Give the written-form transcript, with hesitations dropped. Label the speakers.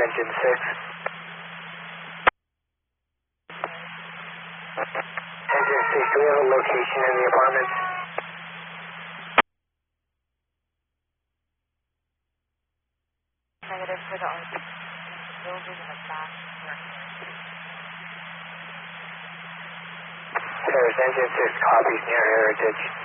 Speaker 1: Engine 6. Engine 6, do we have a location in the apartment?
Speaker 2: Negative for the building in the back.
Speaker 1: Paris Engine 6 copies near Heritage.